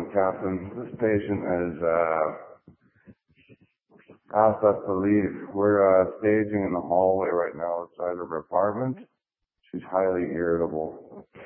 Captain. This patient has asked us to leave. We're staging in the hallway right now outside of her apartment. She's highly irritable.